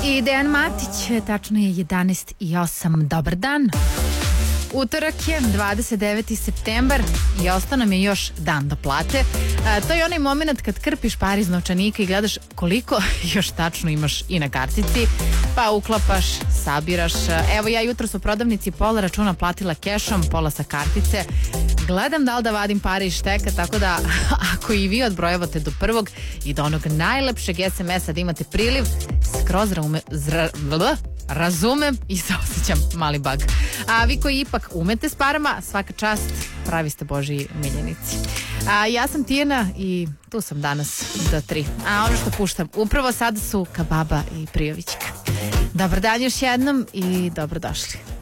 I Dejan Matić, tačno je 11:08. Dobar dan. Utorak je 29. septembar i ostao nam je još dan do plate. To je onaj moment kad krpiš par iz novčanika i gledaš koliko još tačno imaš i na kartici, pa uklapaš, sabiraš. Evo ja jutros u prodavnici pola računa platila kešom, pola sa kartice. Gledam da li da vadim pare iz šteka, tako da ako i vi odbrojavate do prvog i do onog najlepšeg SMS-a da imate priliv, skroz razumem i se osjećam mali bug. A vi koji ipak umete s parama, svaka čast, pravi ste Božji miljenici. Ja sam Tijana i tu sam danas do 3. A ono što puštam upravo sada su Kababa i Prijovićka. Dobar dan još jednom i dobrodošli.